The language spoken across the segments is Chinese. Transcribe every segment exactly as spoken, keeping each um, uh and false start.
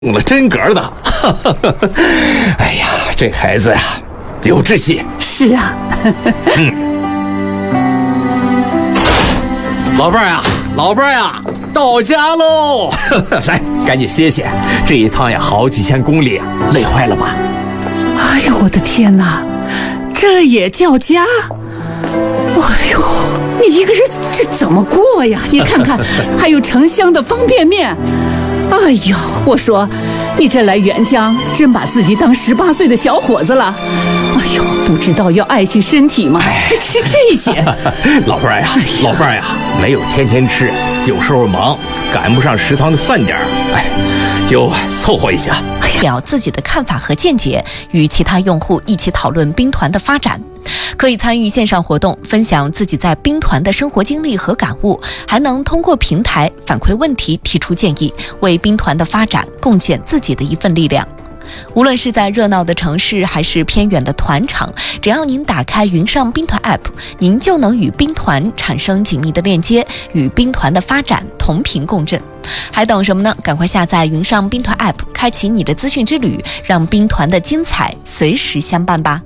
了真格的。哎呀，这孩子呀，有志气。 是啊。 嗯。老伴儿呀，老伴儿呀，到家喽！来，赶紧歇歇，这一趟呀，好几千公里，累坏了吧？ 哎呦，我的天哪，这也叫家？哎呦，你一个人这怎么过呀？你看看，还有成箱的方便面。哎呦，我说，你这来援疆，真把自己当十八岁的小伙子了。哎呦，不知道要爱惜身体吗？哎、吃这些。 老伴儿呀，哎、老伴儿呀，没有天天吃，有时候忙，赶不上食堂的饭点儿，哎，就凑合一下。 表自己的看法和见解，与其他用户一起讨论兵团的发展。可以参与线上活动，分享自己在兵团的生活经历和感悟，还能通过平台反馈问题、提出建议，为兵团的发展贡献自己的一份力量。无论是在热闹的城市还是偏远的团场，只要您打开云上兵团 App， 您就能与兵团产生紧密的链接，与兵团的发展同频共振。还等什么呢？赶快下载云上兵团 App， 开启你的资讯之旅，让兵团的精彩随时相伴吧。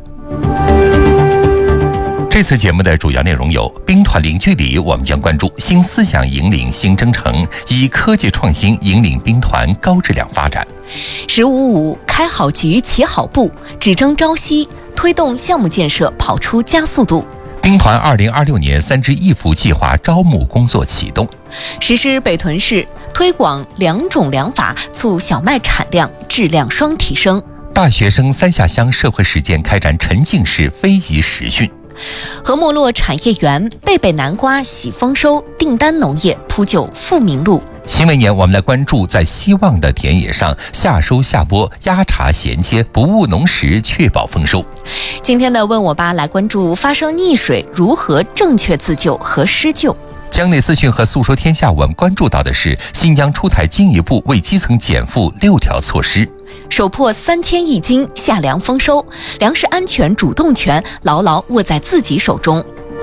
这次节目的主要内容有：兵团零距离，我们将关注新思想引领新征程，以科技创新引领兵团高质量发展。 十五五开好局起好步，只争朝夕，推动项目建设跑出加速度。 兵团二零二六年三支一扶计划招募工作启动。 实施北屯市推广两种粮法，促小麦产量质量双提升。 大学生三下乡社会实践开展沉浸式非遗实训。 和莫洛产业园贝贝南瓜喜丰收，订单农业铺就富民路。 新闻年我们来关注在希望的田野上夏收夏播，压茬衔接，不误农时，确保丰收。 今天的问我吧来关注发生溺水如何正确自救和施救。 江内资讯和诉说天下，我们关注到的是新疆出台进一步为基层减负六条措施。 首破三千亿斤夏粮丰收，粮食安全主动权牢牢握在自己手中。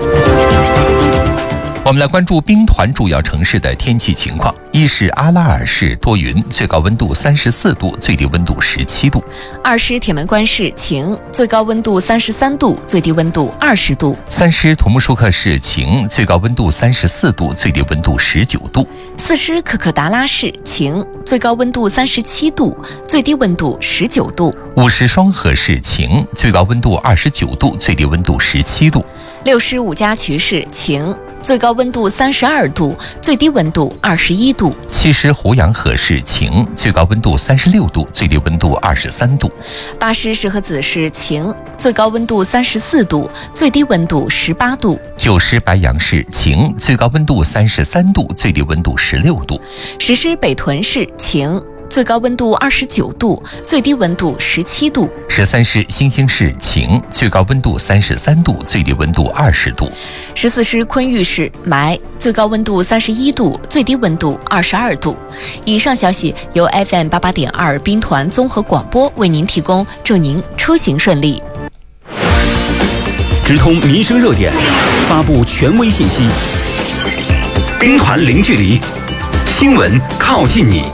我们来关注兵团主要城市的天气情况。一是阿拉尔市多云，最高温度三十四度，最低温度十七度。 二是铁门关市晴，最高温度三十三度，最低温度二十度。 三是土木舒克市晴，最高温度三十四度，最低温度十九度。 四是可可达拉市晴，最高温度三十七度，最低温度十九度。 五是双河市晴，最高温度二十九度，最低温度十七度。 六是五家渠市晴，最高温度三十二度，最低温度二十一度。 七是湖阳河市晴，最高温度三十六度，最低温度二十三度。 八是石河子市晴，最高温度三十四度，最低温度十八度。 九是白杨市晴，最高温度三十三度，最低温度十六度。 十是北屯市晴，最高温度二十九度，最低温度十七度。 十三是新兴市晴，最高温度三十三度，最低温度二十度。 十四是昆玉市霾，最高温度三十一度，最低温度二十二度。以上消息由 F M 八八点二兵团综合广播为您提供，祝您出行顺利。 直通民生热点，发布权威信息。兵团零距离，新闻靠近你。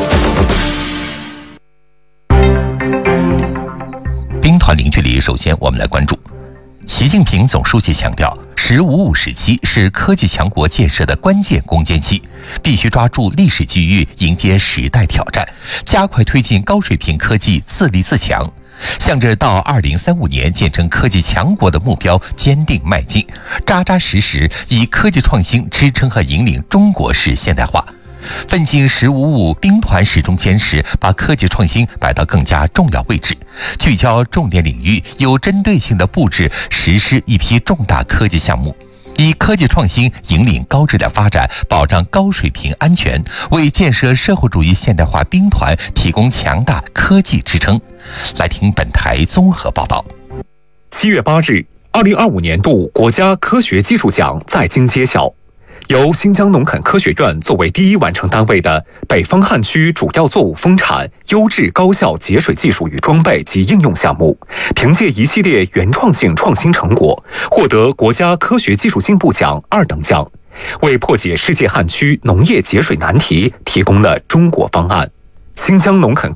兵团零距离，首先我们来关注，习近平总书记强调，十五五时期是科技强国建设的关键攻坚期，必须抓住历史机遇，迎接时代挑战，加快推进高水平科技自立自强，向着到二零三五年建成科技强国的目标坚定迈进，扎扎实实以科技创新支撑和引领中国式现代化。奋进十五五，兵团始终坚持把科技创新摆到更加重要位置，聚焦重点领域，有针对性的布置实施一批重大科技项目，以科技创新引领高质量发展，保障高水平安全，为建设社会主义现代化兵团提供强大科技支撑。来听本台综合报道。 七月八日，二零二五年度国家科学技术奖在京揭晓。由新疆农垦科学院作为第一完成单位的北方旱区主要作物丰产优质高效节水技术与装备及应用项目，凭借一系列原创性创新成果，获得国家科学技术进步奖二等奖，为破解世界旱区农业节水难题提供了中国方案。 新疆农垦